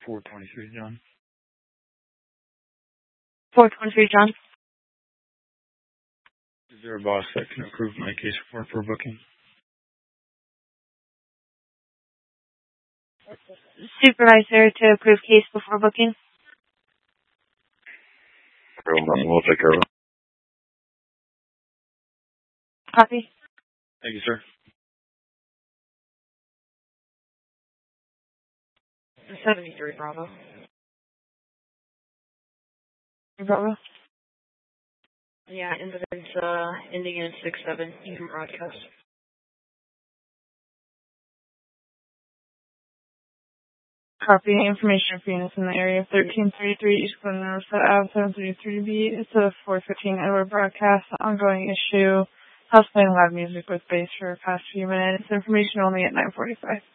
423, John. 423, John. Is there a boss that can approve my case report for booking? Supervisor to approve case before booking. We'll take care of it. Copy. Thank you, sir. 73, Bravo. Bravo. Yeah, incident ending in 6-7. You can broadcast. Copy. Information for units in the area of 1333 East Glen Riverside Ave 733B. It's a 415 Edward broadcast. Ongoing issue. House playing loud music with bass for the past few minutes. Information only at 9:45.